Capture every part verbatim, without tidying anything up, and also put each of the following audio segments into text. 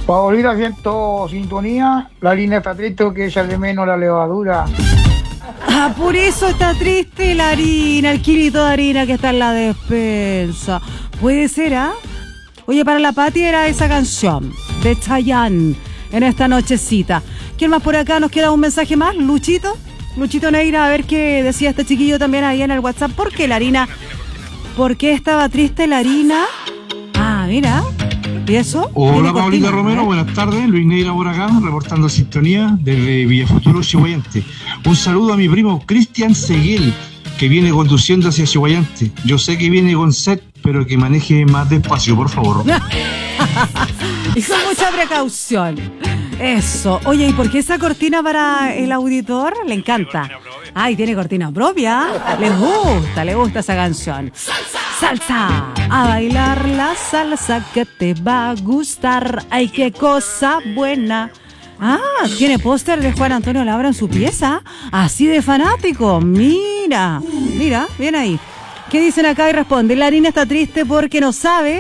Paulita, siento sintonía. La línea está triste que echa de menos la levadura. Ah, por eso está triste la harina, el kilito de harina que está en la despensa. Puede ser, ¿ah? ¿eh? Oye, para la Pati era esa canción de Chayanne en esta nochecita. ¿Quién más por acá? ¿Nos queda un mensaje más? ¿Luchito? Luchito Neira, a ver qué decía este chiquillo también ahí en el WhatsApp. ¿Por qué la harina? ¿Por qué estaba triste la harina? Ah, mira. ¿Y eso? Hola, Paulita Romero, ¿eh? Buenas tardes. Luis Neira por acá, reportando sintonía desde Villafuturo, Chihuayante. Un saludo a mi primo Cristian Seguel, que viene conduciendo hacia Chihuayante. Yo sé que viene con sed, pero que maneje más despacio, por favor. Y con mucha precaución. Eso. Oye, ¿y por qué esa cortina para el auditor? Le encanta. Ay, tiene cortina propia. Le gusta, le gusta esa canción. Salsa. A bailar la salsa que te va a gustar. Ay, qué cosa buena. Ah, tiene póster de Juan Antonio Labra en su pieza. Así de fanático. Mira, mira, bien ahí. ¿Qué dicen acá? Y responde. La harina está triste porque no sabe.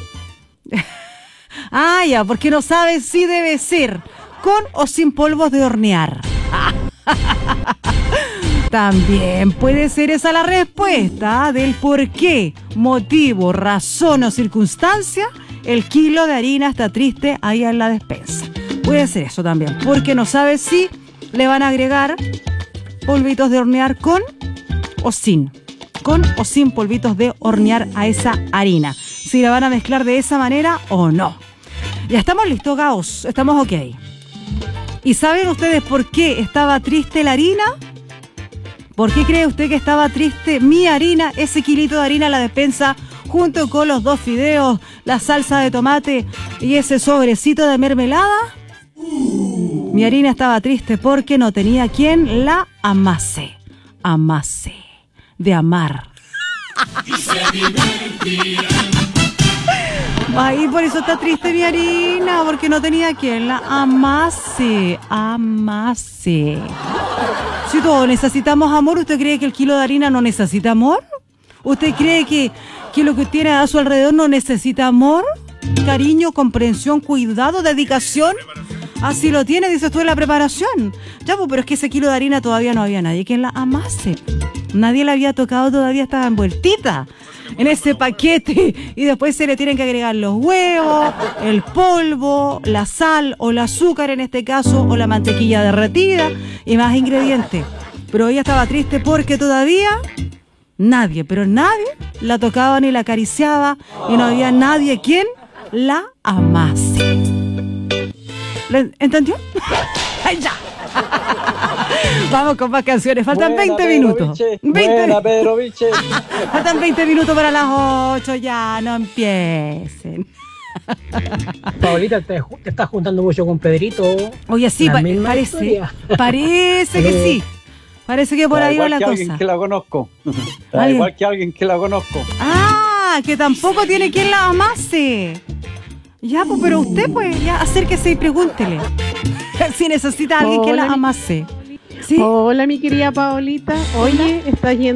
Ah, ya, porque no sabe si debe ser con o sin polvos de hornear. También puede ser esa la respuesta del por qué, motivo, razón o circunstancia el kilo de harina está triste ahí en la despensa. Puede ser eso también, porque no sabe si le van a agregar polvitos de hornear con o sin. Con o sin polvitos de hornear a esa harina. Si la van a mezclar de esa manera o no. Ya estamos listos, Gaos. Estamos ok. ¿Y saben ustedes por qué estaba triste la harina? ¿Por qué cree usted que estaba triste mi harina, ese kilito de harina en la despensa, junto con los dos fideos, la salsa de tomate y ese sobrecito de mermelada? Mi harina estaba triste porque no tenía quien la amase. Amase. De amar. Y se divertirán. Ay, por eso está triste mi harina, porque no tenía quien la amase, amase. Si todos necesitamos amor, ¿usted cree que el kilo de harina no necesita amor? ¿Usted cree que, que lo que tiene a su alrededor no necesita amor? Cariño, comprensión, cuidado, dedicación. Así lo tiene, dices tú, en la preparación. Ya, pues, pero es que ese kilo de harina todavía no había nadie quien la amase. Nadie la había tocado, todavía estaba envueltita en ese paquete y después se le tienen que agregar los huevos, el polvo, la sal o el azúcar en este caso, o la mantequilla derretida y más ingredientes. Pero ella estaba triste porque todavía nadie, pero nadie la tocaba ni la acariciaba y no había nadie quien la amase. ¿Entendió? ¡Ay, ya! Vamos con más canciones. Faltan buena, veinte minutos. veinte Buena, Pedro Viche. Faltan veinte minutos para las ocho. Ya, no empiecen. Paulita, te, te estás juntando mucho con Pedrito. Oye, sí, pa- parece. Historia. Parece que sí. Parece que por ahí va la cosa. Igual que alguien que la conozco. Igual que alguien que la conozco. Ah, que tampoco tiene quien la amase. Ya, pues, pero usted, pues, ya acérquese y pregúntele si necesita a alguien Hola, que la amase. ¿Sí? Hola, mi querida Paolita. Oye, ¿estás yendo